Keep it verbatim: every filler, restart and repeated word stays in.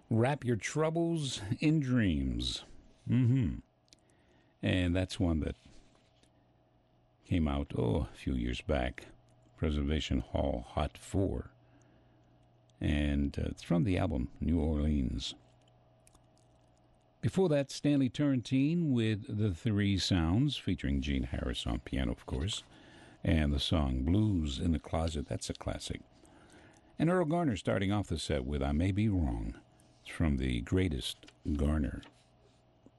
Wrap Your Troubles in Dreams. Mm-hmm. And that's one that came out, oh, a few years back. Preservation Hall Hot four. And uh, it's from the album New Orleans. Before that, Stanley Turrentine with The Three Sounds, featuring Gene Harris on piano, of course, and the song Blues in the Closet. That's a classic. And Earl Garner starting off the set with I May Be Wrong. It's from the Greatest Garner